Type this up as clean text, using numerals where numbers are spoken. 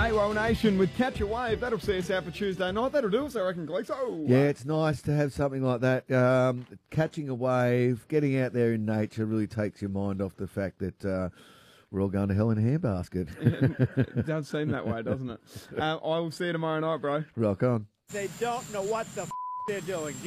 AWOL Nation with Catch a Wave. That'll see us out for Tuesday night. That'll do us, I reckon, Gleeso. Yeah, it's nice to have something like that. Catching a wave, getting out there in nature really takes your mind off the fact that we're all going to hell in a handbasket. It does seem that way, doesn't it? I will see you tomorrow night, bro. Rock on. They don't know what the they're doing.